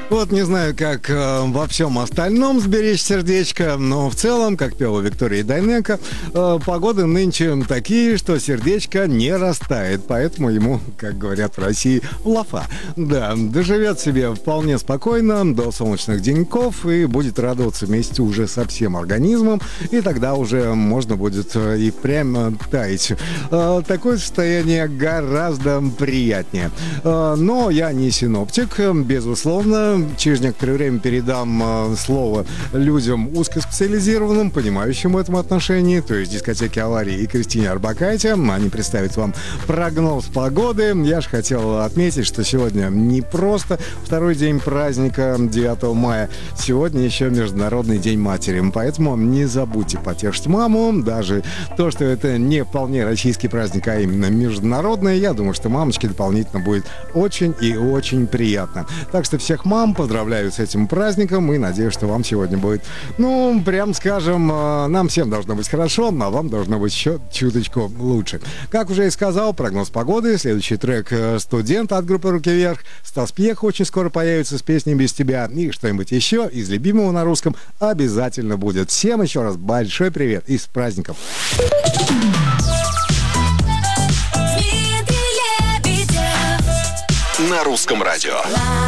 Вот не знаю, как во всем остальном сберечь сердечко, но в целом, как пела Виктория Дайнеко, погоды нынче такие, что сердечко не растает, поэтому ему, как говорят в России, лафа. Да, доживет себе вполне спокойно до солнечных деньков и будет радоваться вместе уже со всем организмом, и тогда уже можно будет и прямо таять. Такое состояние гораздо приятнее. Но я не синоптик, безусловно. Через некоторое время передам слово людям узкоспециализированным, понимающим в этом отношении, то есть дискотеки «Аварии» и Кристине Арбакайте. Они представят вам прогноз погоды. Я же хотел отметить, что сегодня не просто второй день праздника 9 мая, сегодня еще Международный день матери. Поэтому не забудьте потешить маму. Даже то, что это не вполне российский праздник, а именно международный, я думаю, что мамочке дополнительно будет очень и очень приятно. Так что всех мам поздравляю с этим праздником и надеюсь, что вам сегодня будет, прям скажем, нам всем должно быть хорошо, а вам должно быть еще чуточку лучше. Как уже и сказал, прогноз погоды, следующий трек «Студент» от группы «Руки вверх», Стас Пьех очень скоро появится с песней «Без тебя», и что-нибудь еще из любимого на русском обязательно будет. Всем еще раз большой привет и с праздником! На русском радио.